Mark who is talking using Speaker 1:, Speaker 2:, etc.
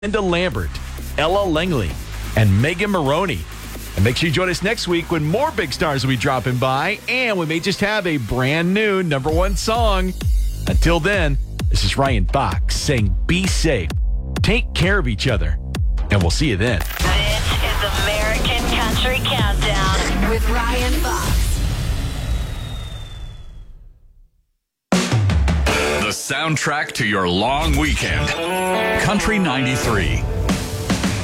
Speaker 1: Linda Lambert, Ella Langley, and Megan Maroney. And make sure you join us next week when more big stars will be dropping by, and we may just have a brand new #1 song. Until then, this is Ryan Fox saying be safe, take care of each other, and we'll see you then.
Speaker 2: This is American Country Countdown with Ryan Fox.
Speaker 3: The soundtrack to your long weekend. Country 93.